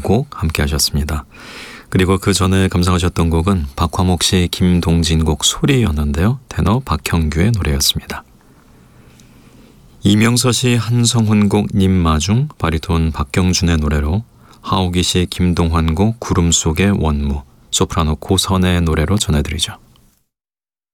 곡 함께 하셨습니다. 그리고 그 전에 감상하셨던 곡은 박화목 씨, 김동진 곡 소리였는데요. 테너 박형규의 노래였습니다. 이명서 씨, 한성훈 곡 님마중, 바리톤 박경준의 노래로, 하옥이 씨, 김동환 곡 구름 속의 원무, 소프라노 고선의 노래로 전해드리죠.